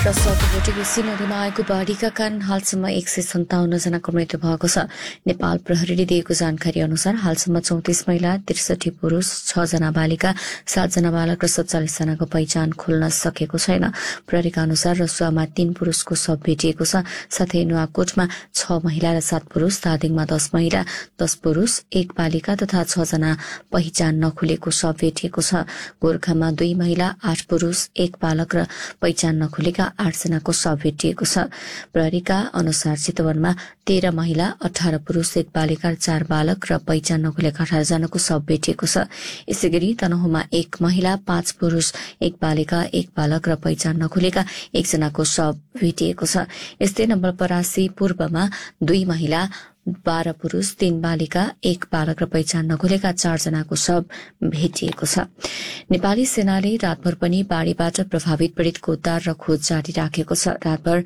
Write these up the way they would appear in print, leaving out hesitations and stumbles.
रसोको सिनोरीमा आएको बाढीका कारण हालसम्म 157 जनाको मृत्यु भएको छ। नेपाल प्रहरीले दिएको जानकारी अनुसार हालसम्म 34 महिला, 63 पुरूष, 6 जना बालिका, 7 जना बालक र 47 जनाको पहिचान खुल्न सकेको छैन। प्रहरीका अनुसार रसुवामा 3 पुरूषको शव भेटिएको छ। साथै नुवाकोटमा 6 महिला र 7 पुरूष, धादिङमा 10 महिला, 10 पुरूष, 1 बालिका तथा 6 जना पहिचान नखुलेको शव भेटिएको छ। गोर्खामा 2 महिला, 8 पुरूष, 1 बालक र पहिचान नखुलेका 8 जनाको शव भेटिएको छ। प्रहरीका अनुसार चितवनमा 13 महिला, 18 पुरूष, 1 बालिका र 4 बालक र पहिचान नखुलेका 18 जनाको शव भेटिएको छ। यसैगरी तनहुमा 1 महिला, 5 पुरूष, 1 बालिका, 1 बालक र पहिचान नखुलेका 1 जनाको शव भेटिएको छ। यस्तै नवलपरासी पूर्वमा 2 महिला, 12 पुरूष, 3 बालिका, 1 बालक र पहिचान नखुलेका 4 जनाको शव भेटिएको छ। नेपाली सेनाले रातभर पनि बाढ़ीबाट प्रभावित पीड़ितको उद्धार र खोज जारी राखेको छ। रातभर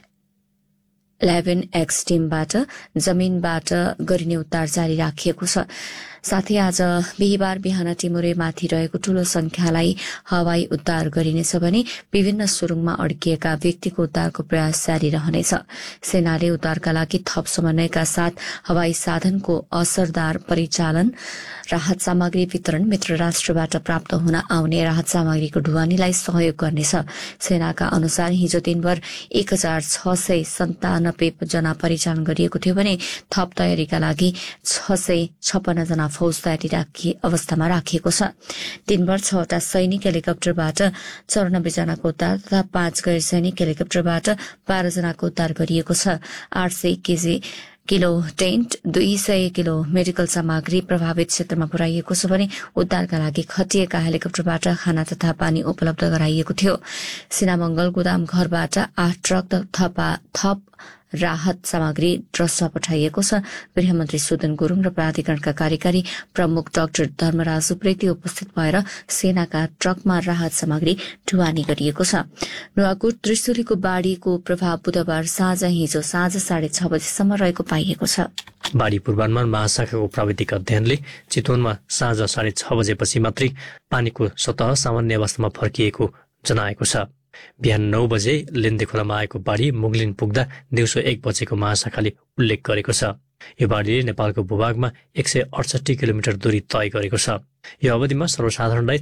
11X टीमबाट जमीनबाट गरिने उद्धार जारी राखिएको छ। साथै आज बिहीबार बिहान टिमुरेमाथि रहेको ठूलो संख्यालाई हवाई उद्धार गरिनेछ भने विभिन्न सुरुङमा अड्किएका व्यक्तिको उद्धारको प्रयास जारी रहनेछ। सेनाले उद्धारका लागि थप समन्वयका साथ हवाई साधनको असरदार परिचालन, राहत सामग्री वितरण, मित्र राष्ट्रबाट प्राप्त हुन आउने राहत सामग्रीको ढुवानीलाई सहयोग गर्नेछ। सेनाका अनुसार हिजो दिनभर 1697 जना परिचालन गरिएको थियो भने थप तयारीका लागि 656 जना फौज तयारी अवस्थामा राखिएको छ। दिनभर 6 वटा सैनिक हेलिकप्टरबाट 94 जनाको उद्धार तथा 5 गैर सैनिक हेलिकप्टरबाट 12 जनाको उद्धार गरिएको छ। 800 किलो टेन्ट, 200 किलो मेडिकल सामग्री प्रभावित क्षेत्रमा पुर्याइएको छ भने उद्धारका लागि खटिएका हेलिकप्टरबाट खाना तथा पानी उपलब्ध गराइएको थियो। सिनामंगल गोदाम घरबाट 8 ट्रक थप राहत सामग्री ट्रस्टमा पठाइएको छ। गृहमन्त्री सुदन गुरूङ र प्राधिकरणका कार्यकारी प्रमुख डाक्टर धर्मराज उप्रेती उपस्थित भएर सेनाका ट्रकमा राहत सामग्री ढुवानी गरिएको छ। नुवाकोट त्रिशुलीको बाढ़ीको प्रभाव बुधबार हिजो साँझ 6:30 बजेसम्म रहेको पाइएको छ। बाढ़ी पूर्वानुमान महाशाखाको प्राविधिक अध्ययनले चितवनमा साँझ 6:30 बजेपछि मात्रै पानीको सतह सामान्य अवस्थामा फर्किएको जनाएको छ। बिहान 9 बजे लेन्दे खोलामा आएको बाढ़ी मुगलिन पुग्दा दिउँसो 1 बजेको महाशाखाले उल्लेख गरेको छ। यो बाढ़ीले नेपालको भूभागमा 168 किलोमिटर दूरी तय गरेको छ। यो अवधिमा सर्वसाधारणलाई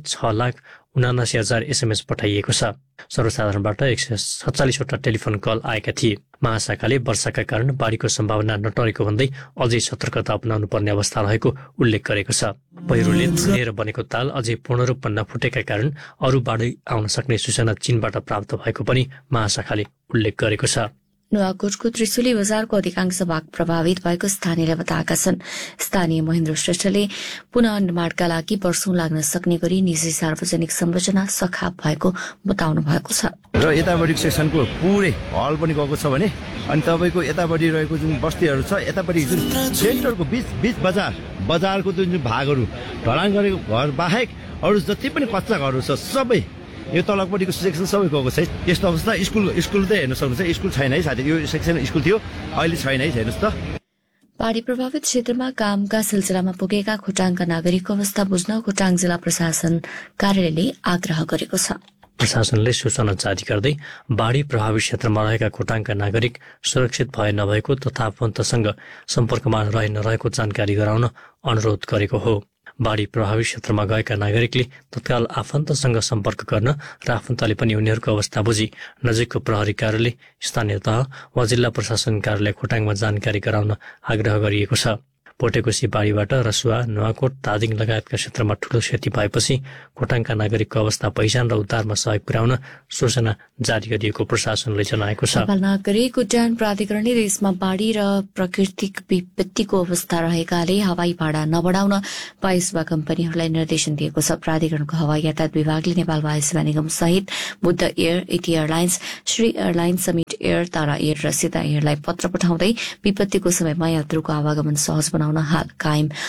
6,79,000 SMS पठाइएको छ। सर्वसाधारणबाट 147 वटा टेलिफोन कल आएका थिए। महाशाखाले वर्षाका कारण बाढ़ीको सम्भावना नटरेको भन्दै अझै सतर्कता अपनाउनु पर्ने अवस्था रहेको उल्लेख गरेको छ। पहिरोले थुनेर बनेको ताल अझै पूर्ण रूपमा नफुटेका कारण अरू बाढ़ी आउन सक्ने सूचना चीनबाट प्राप्त भएको पनि महाशाखाले उल्लेख गरेको छ। नुवाकोटको त्रिशुली बजारको अधिकांश भाग प्रभावित भएको स्थानीयले बताएका छन्। स्थानीय महेन्द्र श्रेष्ठले पुनः निर्माणका लागि वर्षौं लाग्न सक्ने गरी निजी सार्वजनिक संरचना सखाप भएको बताउनु भएको छ। र यतापट्टि सेक्सनको पुरै हल पनि गएको छ भने अनि तपाईको यतापट्टि रहेको जुन बस्तीहरू छ, यतापट्टि जुन सेन्टरको बीच बजारको जुन भागहरू ढलान गरेको घर बाहेक अरू जति पनि कच्चा घरहरू छ सबै यो तलपट्टिको सेक्सन सबै गएको छ। यस्तो अवस्था स्कुल त हेर्न सक्नुहुन्छ, स्कुल छैन है साथी। यो सेक्सन स्कुल थियो, अहिले छैन है, हेर्नुहोस् त। बाढ़ी प्रभावित क्षेत्रमा कामका सिलसिलामा पुगेका खोटाङका नागरिकको अवस्था बुझ्न खोटाङ जिल्ला प्रशासन कार्यालयले आग्रह गरेको छ। प्रशासनले सूचना जारी गर्दै बाढ़ी प्रभावित क्षेत्रमा रहेका खोटाङका नागरिक सुरक्षित भए नभएको तथा आफन्तसँग सम्पर्कमा रहे नरहेको जानकारी गराउन अनुरोध गरेको हो। बाढ़ी प्रभावित क्षेत्रमा गएका नागरिकले तत्काल आफन्तसँग सम्पर्क गर्न र आफन्तले पनि उनीहरूको अवस्था बुझी नजिकको प्रहरी कार्यालय, स्थानीय तह वा जिल्ला प्रशासन कार्यालय खोटाङमा जानकारी गराउन आग्रह गरिएको छ। पोटेकोसी बाढ़ीबाट रसुवा, नुवाकोट, धादिङ लगायतका क्षेत्रमा ठूलो क्षति भएपछि खोटाङका नागरिकको अवस्था पहिचान र उद्धारमा सहयोग पुर्याउन सूचना जारी गरिएको प्रशासनले जनाएको छ। नेपाल नागरिक उड्डयन प्राधिकरणले देशमा बाढ़ी र प्राकृतिक विपत्तिको अवस्था रहेकाले हवाई भाडा नबढाउन वायुसेवा कम्पनीहरूलाई निर्देशन दिएको छ। प्राधिकरणको हवाई यातायात विभागले नेपाल वायुसेवा निगम सहित Buddha air, इटी airlines, Shri airlines, summit air, तारा एयर र सीता एयरलाई पत्र पठाउँदै विपत्तिको समयमा यात्रुको आवागमन सहज बनाउन हाल कायम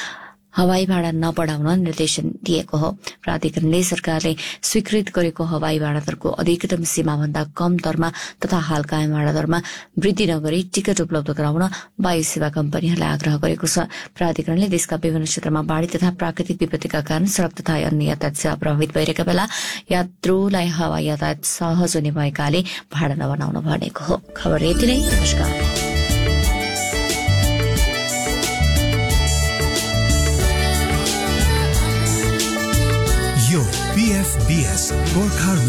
हवाई भाडा नबढाउन निर्देशन दिएको हो। प्राधिकरणले सरकारले स्वीकृत गरेको हवाई भाडा दरको अधिकतम सीमाभन्दा कम दरमा तथा हाल कायम भाडा दरमा वृद्धि नगरी टिकट उपलब्ध गराउन वायु सेवा कम्पनीहरूलाई आग्रह गरेको छ। प्राधिकरणले देशका विभिन्न क्षेत्रमा बाढ़ी तथा प्राकृतिक विपत्तिका कारण सड़क तथा अन्य यातायात सेवा प्रभावित भइरहेका बेला यात्रुलाई हवाई यातायात सहज हुने भएकाले भाडा नबढाउन भनेको हो। खबर यति नै। नमस्कार। यो PFBS गोर्खा